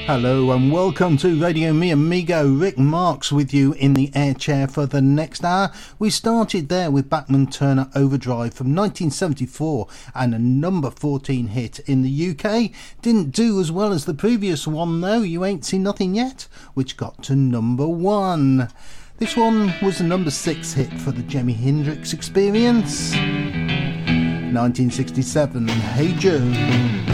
Hello and welcome to Radio Mi Amigo. Rick Marks with you in the air chair for the next hour. We started there with Bachman Turner Overdrive from 1974 and a number 14 hit in the UK. Didn't do as well as the previous one though, You Ain't Seen Nothing Yet, which got to number 1. This one was the number 6 hit for the Jimi Hendrix Experience. 1967, Hey Joe.